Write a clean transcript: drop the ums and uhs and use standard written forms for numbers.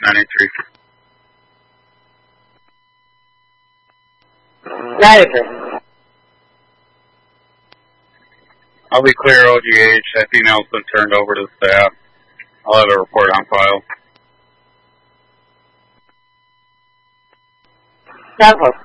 983. 983. I'll be clear, OGH. That email's been turned over to the staff. I'll have a report on file. 7-4.